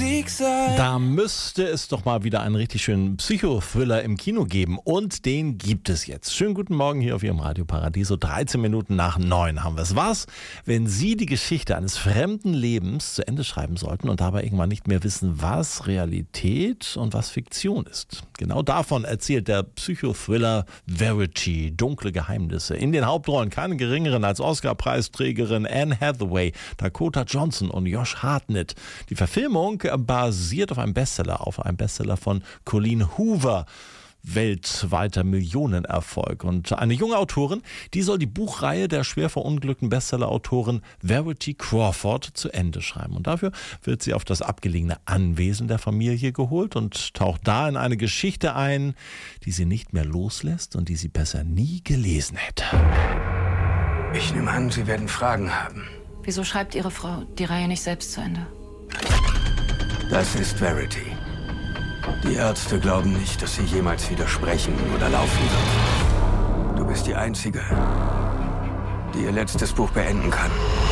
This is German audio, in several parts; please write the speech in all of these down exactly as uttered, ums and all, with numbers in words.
Musik sein. Da müsste es doch mal wieder einen richtig schönen Psychothriller im Kino geben. Und den gibt es jetzt. Schönen guten Morgen hier auf Ihrem Radio Paradiso. dreizehn Minuten nach neun haben wir es. Was, wenn Sie die Geschichte eines fremden Lebens zu Ende schreiben sollten und dabei irgendwann nicht mehr wissen, was Realität und was Fiktion ist? Genau davon erzählt der Psychothriller Verity, dunkle Geheimnisse. In den Hauptrollen keine geringeren als Oscar-Preisträgerin Anne Hathaway, Dakota Johnson und Josh Hartnett. Die Verfilmung basiert auf einem Bestseller, auf einem Bestseller von Colleen Hoover. Weltweiter Millionenerfolg. Und eine junge Autorin, die soll die Buchreihe der schwer verunglückten Bestseller-Autorin Verity Crawford zu Ende schreiben. Und dafür wird sie auf das abgelegene Anwesen der Familie geholt und taucht da in eine Geschichte ein, die sie nicht mehr loslässt und die sie besser nie gelesen hätte. Ich nehme an, Sie werden Fragen haben. Wieso schreibt Ihre Frau die Reihe nicht selbst zu Ende? Das ist Verity. Die Ärzte glauben nicht, dass sie jemals wieder sprechen oder laufen wird. Du bist die Einzige, die ihr letztes Buch beenden kann.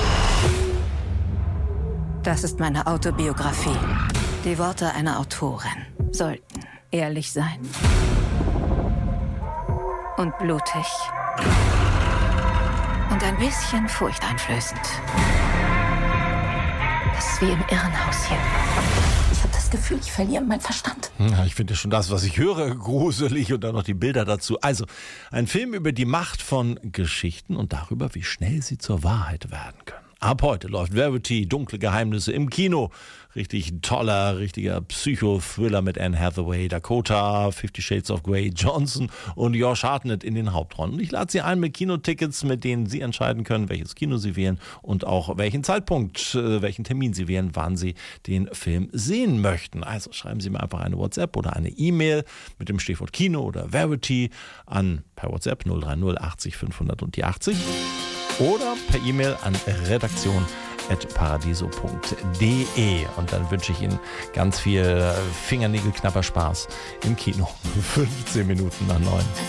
Das ist meine Autobiografie. Die Worte einer Autorin sollten ehrlich sein und blutig und ein bisschen furchteinflößend. Das ist wie im Irrenhaus hier. Ich habe das Gefühl, ich verliere meinen Verstand. Ja, ich finde schon das, was ich höre, gruselig und dann noch die Bilder dazu. Also, ein Film über die Macht von Geschichten und darüber, wie schnell sie zur Wahrheit werden können. Ab heute läuft Verity, dunkle Geheimnisse im Kino. Richtig toller, richtiger Psychothriller mit Anne Hathaway, Dakota, Fifty Shades of Grey, Johnson und Josh Hartnett in den Hauptrollen. Und ich lade Sie ein mit Kinotickets, mit denen Sie entscheiden können, welches Kino Sie wählen und auch welchen Zeitpunkt, äh, welchen Termin Sie wählen, wann Sie den Film sehen möchten. Also schreiben Sie mir einfach eine WhatsApp oder eine E-Mail mit dem Stichwort Kino oder Verity an per WhatsApp null drei null achtzig fünfhundert und die achtzig. Oder per E-Mail an redaktion at paradiso punkt de. Und dann wünsche ich Ihnen ganz viel Fingernägelknapper Spaß im Kino. fünfzehn Minuten nach neun.